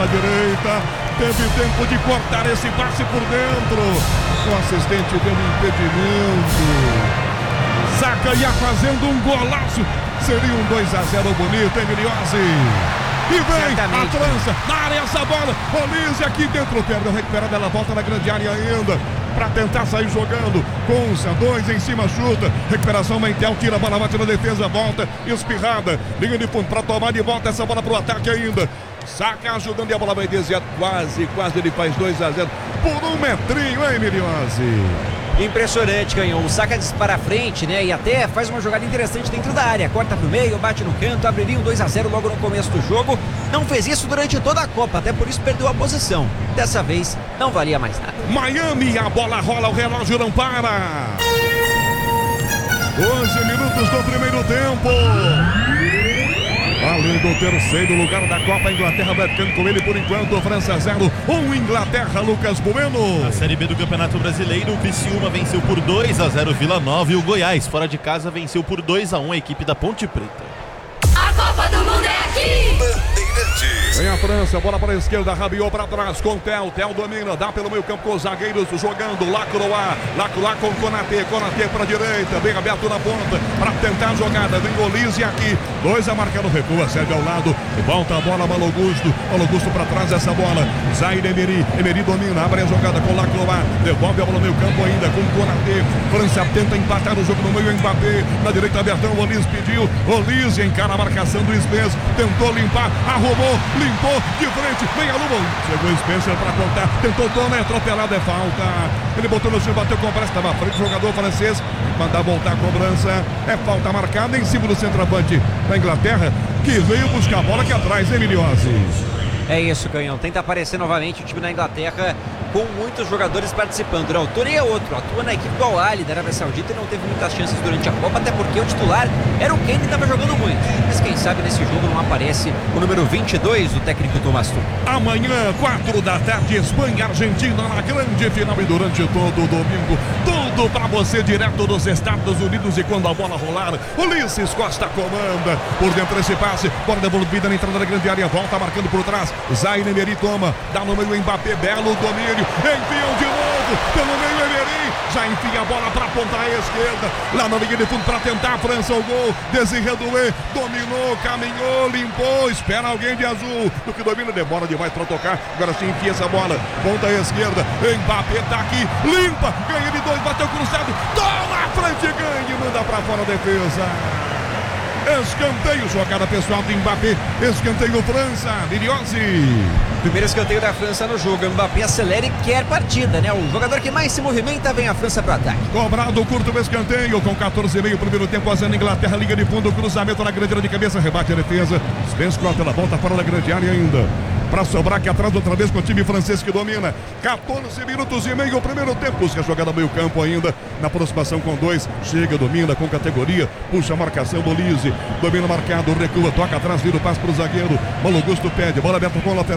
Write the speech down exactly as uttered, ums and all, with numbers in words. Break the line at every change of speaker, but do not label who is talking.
pela direita. Teve tempo de cortar esse passe por dentro. O assistente deu um impedimento. Zaca ia fazendo um golaço. Seria um dois a zero bonito, hein, Miliose? E vem
Certamente.
a França, na área essa bola. Olise aqui dentro, perdeu, recuperada, ela volta na grande área ainda. Para tentar sair jogando. Consa, dois em cima, chuta. Recuperação Mentel, tira a bola, bate na defesa, volta. Espirrada, linha de fundo para tomar de volta essa bola pro ataque ainda. Saca ajudando e a bola vai desviar. Quase, quase ele faz dois a zero. Por um metrinho, hein, Miliose?
Impressionante, Canhão. O Saca dispara à frente, né? E até faz uma jogada interessante dentro da área. Corta pro meio, bate no canto, abriria um dois a zero logo no começo do jogo. Não fez isso durante toda a Copa, até por isso perdeu a posição. Dessa vez, não valia mais nada.
Miami, a bola rola, o relógio não para. doze minutos do primeiro tempo. Valendo o terceiro lugar da Copa, Inglaterra vai ficando com ele por enquanto. França zero, um Inglaterra, Lucas Bueno.
Na Série B do Campeonato Brasileiro, o Criciúma venceu por dois a zero Vila Nova e o Goiás, fora de casa, venceu por dois a um a equipe da Ponte Preta.
A Copa do Mundo é aqui!
Vem a França, bola para a esquerda, Rabiot para trás com Tel, Tel domina, dá pelo meio campo com os zagueiros jogando, Lacroix, Lacroix com Konaté, Konaté para a direita, bem aberto na ponta, para tentar a jogada, vem Olise aqui, dois a marcar no recua, cede ao lado, e volta a bola, Malo Augusto, Malo Augusto para trás essa bola, Zaire Emery, Emery domina, abre a jogada com Lacroix, devolve a bola no meio campo ainda com Konaté, França tenta empatar o jogo no meio, Mbappé, na direita abertão, Olise pediu, Olise encara a marcação do Spence, tentou limpar, arrumou, limpou, de frente, vem a Luba, chegou o Spencer para contar, tentou Dona, é atropelado, é falta, ele botou no chão, bateu com o braço, estava à frente, jogador francês, mandar voltar a cobrança, é falta marcada em cima do centroavante da Inglaterra, que veio buscar a bola aqui atrás, hein, Miliose?
É isso, Canhão. Tenta aparecer novamente o time da Inglaterra com muitos jogadores participando. Né? O Touré é outro, atua na equipe do Al-Ahly da Arábia Saudita e não teve muitas chances durante a Copa, até porque o titular era o Kane e estava jogando muito. Mas quem sabe nesse jogo não aparece o número vinte e dois do técnico Thomas Tuchel.
Amanhã, quatro da tarde, Espanha e Argentina na grande final e durante todo o domingo. Tudo pra você direto dos Estados Unidos e quando a bola rolar, Ulisses Costa comanda. Por dentro esse passe, bola devolvida na entrada da grande área, volta marcando por trás. Zaire Emery toma, dá no meio Mbappé, belo domínio, enfiam de novo, pelo meio Emery, já enfia a bola pra ponta esquerda, lá na linha de fundo pra tentar a França o gol, Desiré Doué, dominou, caminhou, limpou, espera alguém de azul, do que domina, demora demais pra tocar, agora sim enfia essa bola, ponta esquerda, Mbappé tá aqui, limpa, ganha de dois, bateu cruzado, toma a frente, ganha e manda pra fora a defesa. Escanteio, jogada pessoal do Mbappé, escanteio França, Miliose.
Primeiro escanteio da França no jogo, Mbappé acelera e quer partida, né? O jogador que mais se movimenta, vem a França pro ataque.
Cobrado, curto o escanteio, com quatorze e meio, primeiro tempo, fazendo Inglaterra, liga de fundo, cruzamento na grande área de cabeça, rebate a defesa, Spence corta, ela volta fora da grande área ainda. Para sobrar aqui atrás outra vez com o time francês que domina. quatorze minutos e meio, o primeiro tempo. Busca a jogada meio campo ainda. Na aproximação com dois. Chega, domina com categoria. Puxa a marcação do Olise. Domina marcado, recua, toca atrás, vira o passe para o zagueiro. Malo Augusto pede, bola aberta com o lateral.